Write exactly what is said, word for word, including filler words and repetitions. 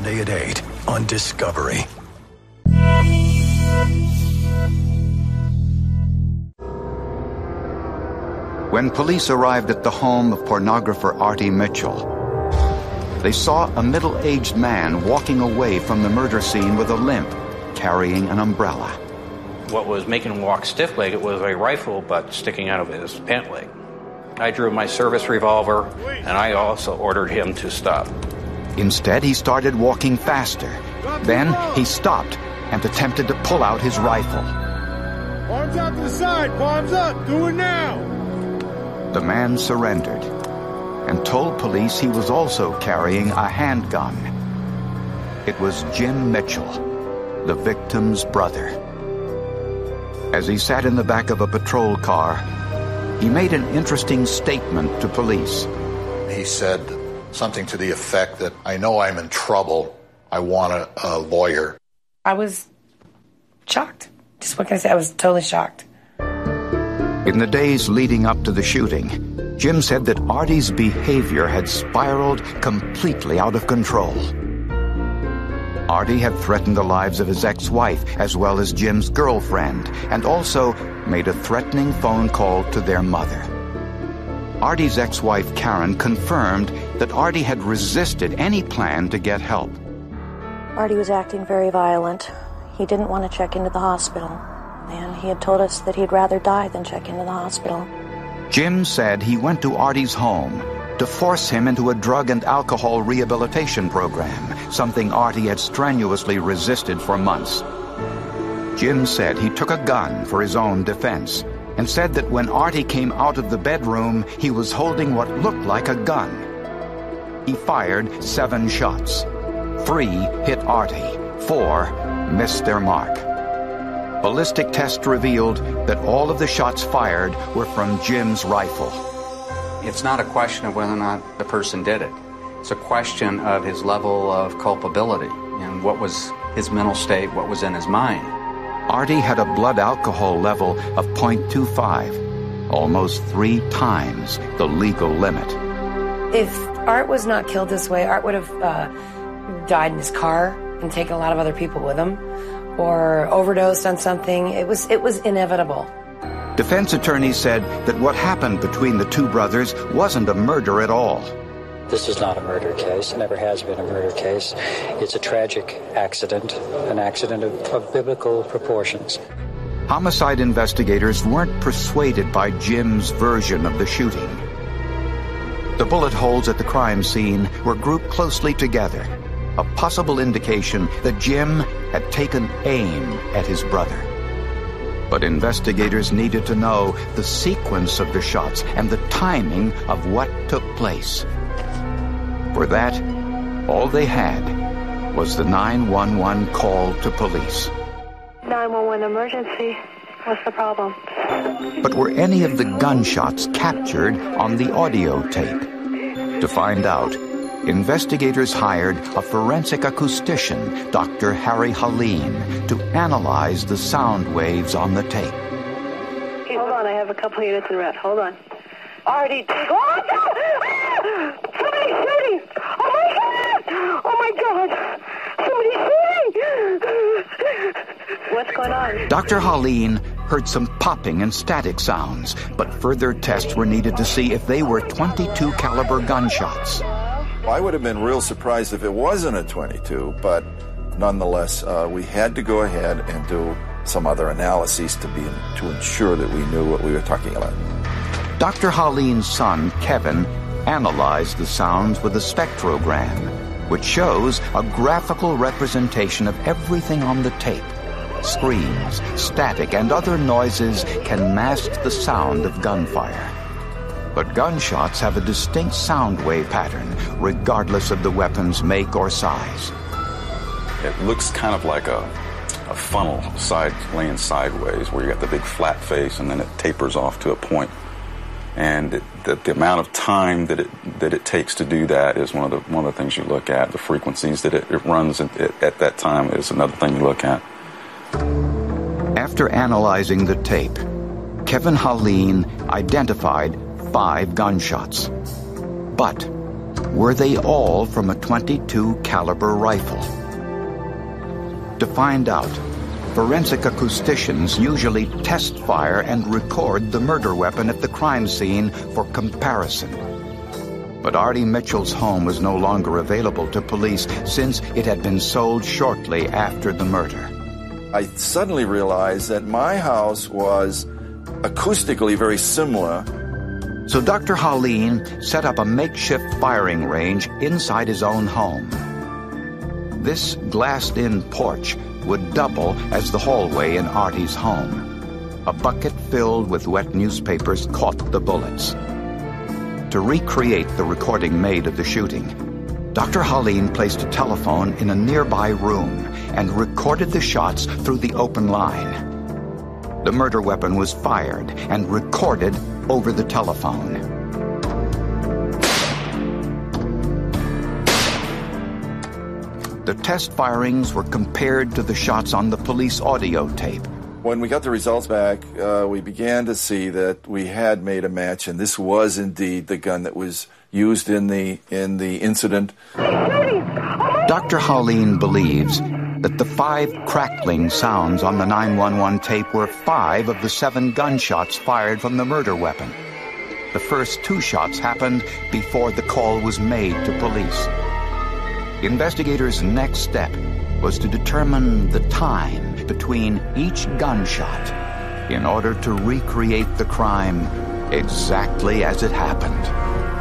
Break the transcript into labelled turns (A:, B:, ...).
A: Sunday at eight on Discovery.
B: When police arrived at the home of pornographer Artie Mitchell, they saw a middle-aged man walking away from the murder scene with a limp, carrying an umbrella.
C: What was making him walk stiff-legged was a rifle butt sticking out of his pant leg. I drew my service revolver, and I also ordered him to stop.
B: Instead, he started walking faster. Then he stopped and attempted to pull out his rifle.
D: Arms out to the side, palms up, do it now!
B: The man surrendered and told police he was also carrying a handgun. It was Jim Mitchell, the victim's brother. As he sat in the back of a patrol car, he made an interesting statement to police.
E: He said something to the effect that, I know I'm in trouble. I want a, a lawyer.
F: I was shocked. Just what can I say? I was totally shocked.
B: In the days leading up to the shooting, Jim said that Artie's behavior had spiraled completely out of control. Artie had threatened the lives of his ex-wife as well as Jim's girlfriend, and also made a threatening phone call to their mother. Artie's ex-wife Karen confirmed that Artie had resisted any plan to get help.
G: Artie was acting very violent. He didn't want to check into the hospital, and he had told us that he'd rather die than check into the hospital.
B: Jim said he went to Artie's home to force him into a drug and alcohol rehabilitation program, something Artie had strenuously resisted for months. Jim said he took a gun for his own defense and said that when Artie came out of the bedroom, he was holding what looked like a gun. He fired seven shots. Three hit Artie. Four missed their mark. Ballistic tests revealed that all of the shots fired were from Jim's rifle.
H: It's not a question of whether or not the person did it. It's a question of his level of culpability and what was his mental state, what was in his mind.
B: Artie had a blood alcohol level of zero point two five, almost three times the legal limit.
F: If Art was not killed this way, Art would have uh, died in his car and taken a lot of other people with him, or overdosed on something. It was it was inevitable.
B: Defense attorneys said that what happened between the two brothers wasn't a murder at all.
I: This is not a murder case. It never has been a murder case. It's a tragic accident, an accident of, of biblical proportions.
B: Homicide investigators weren't persuaded by Jim's version of the shooting. The bullet holes at the crime scene were grouped closely together, a possible indication that Jim had taken aim at his brother. But investigators needed to know the sequence of the shots and the timing of what took place. For that, all they had was the nine one one call to police.
J: nine one one emergency. What's the problem?
B: But were any of the gunshots captured on the audio tape? To find out, investigators hired a forensic acoustician, Doctor Harry Haleen, to analyze the sound waves on the tape.
J: Hey, hold on, I have a couple units in red. Hold on. Artie, oh no! Somebody's shooting! Oh my God! Oh my God! Somebody's shooting! What's going on?
B: Doctor Haleen heard some popping and static sounds, but further tests were needed to see if they were twenty-two caliber gunshots.
K: Well, I would have been real surprised if it wasn't a twenty-two, but nonetheless, uh, we had to go ahead and do some other analyses to be to ensure that we knew what we were talking about.
B: Doctor Haleen's son, Kevin, analyzed the sounds with a spectrogram, which shows a graphical representation of everything on the tape. Screams, static, and other noises can mask the sound of gunfire. But gunshots have a distinct sound wave pattern, regardless of the weapon's make or size.
L: It looks kind of like a, a funnel side laying sideways, where you got the big flat face and then it tapers off to a point. And it, the, the amount of time that it that it takes to do that is one of the one of the things you look at. The frequencies that it, it runs at, at that time is another thing you look at.
B: After analyzing the tape, Kevin Haleen identified five gunshots. But Were they all from a twenty-two caliber rifle? To find out, forensic acousticians usually test fire and record the murder weapon at the crime scene for comparison. But Artie Mitchell's home was no longer available to police since it had been sold shortly after the murder.
K: I suddenly realized that my house was acoustically very similar.
B: So Doctor Haleen set up a makeshift firing range inside his own home. This glassed-in porch would double as the hallway in Artie's home. A bucket filled with wet newspapers caught the bullets. To recreate the recording made of the shooting, Doctor Haleen placed a telephone in a nearby room and recorded the shots through the open line. The murder weapon was fired and recorded over the telephone. The test firings were compared to the shots on the police audio tape.
K: When we got the results back, uh, we began to see that we had made a match, and this was indeed the gun that was used in the in the incident.
B: Doctor Haleen believes that the five crackling sounds on the nine one one tape were five of the seven gunshots fired from the murder weapon. The first two shots happened before the call was made to police. Investigators' next step was to determine the time between each gunshot in order to recreate the crime exactly as it happened.